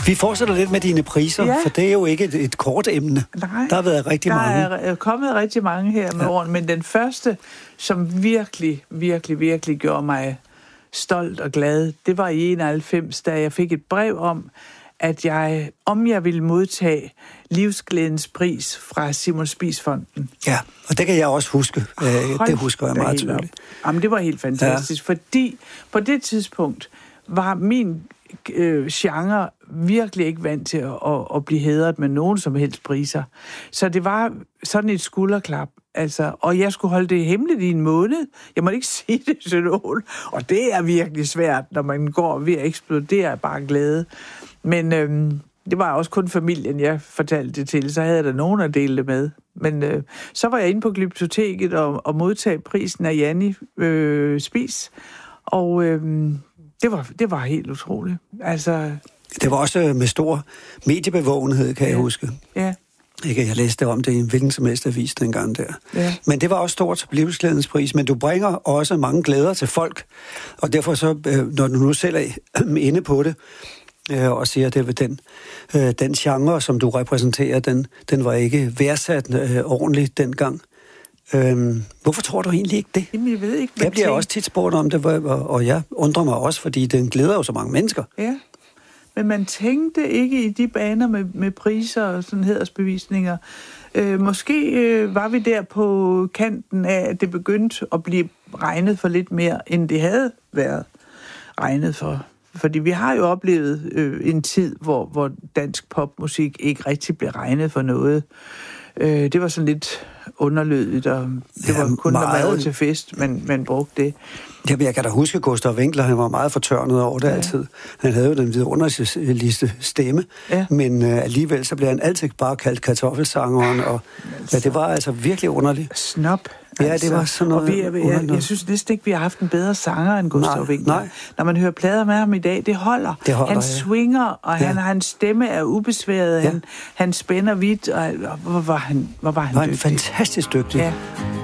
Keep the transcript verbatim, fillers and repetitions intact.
Vi fortsætter lidt med dine priser, ja. For det er jo ikke et, et kort emne. Nej, der har været rigtig der mange. Der er kommet rigtig mange her med ja. årene, men den første, som virkelig, virkelig, virkelig gjorde mig stolt og glad, det var i enoghalvfems, da jeg fik et brev om, at jeg, om jeg ville modtage livsglædens pris fra Simon Spies Fonden. Ja, og det kan jeg også huske. Hold det husker jeg meget tydeligt. Jamen, det var helt fantastisk, ja. Fordi på det tidspunkt var min øh, genre virkelig ikke vant til at, at, at blive hædret med nogen som helst priser. Så det var sådan et skulderklap. Altså, og jeg skulle holde det hemmeligt i en måned. Jeg måtte ikke sige det til nogen. Og det er virkelig svært, når man går ved at eksplodere af bare glæde. Men øhm, det var også kun familien, jeg fortalte det til. Så havde jeg da nogen at dele det med. Men øh, så var jeg inde på Glyptoteket og, og modtag prisen af Janni øh, Spies. Og øh, det, var, det var helt utroligt. Altså, det var også med stor mediebevågenhed, kan ja. jeg huske. Ja. Ikke, jeg læste om det i en hvilken som helst avis dengang der. Ja. Men det var også stort livsglædens pris, men du bringer også mange glæder til folk. Og derfor så, når du nu selv er inde på det, og siger, at det var den, den genre, som du repræsenterer, den, den var ikke værdsat øh, ordentligt dengang. Øhm, hvorfor tror du egentlig ikke det? Jamen, jeg ved ikke. Jeg bliver også tit spurgt om det, og jeg undrer mig også, fordi den glæder jo så mange mennesker. Ja, men man tænkte ikke i de baner med, med priser og sådan hædersbevisninger. Øh, måske øh, var vi der på kanten af, at det begyndte at blive regnet for lidt mere, end det havde været regnet for. Fordi vi har jo oplevet øh, en tid, hvor, hvor dansk popmusik ikke rigtig blev regnet for noget. Øh, det var sådan lidt underlødigt, og det ja, var kun, meget... når man var til fest, man, man brugte det. Jamen, jeg kan da huske, Gustav Winkler, han var meget fortørnet over det ja. altid. Han havde jo den vidunderligste stemme, ja. men øh, alligevel så blev han altid bare kaldt kartoffelsangeren, og altså, ja, det var altså virkelig underligt. Snop. Ja, det var sådan noget. Og vi, jeg, jeg, jeg synes næsten ikke, vi har haft en bedre sanger end Gustav Winkler. Nej. Når man hører plader med ham i dag, det holder. Det holder han ja. swinger, og ja. han, hans stemme er ubesværet. Ja. Han, han spænder vidt, og, og hvor var han, hvor var han var dygtig. Han fantastisk dygtig. Ja.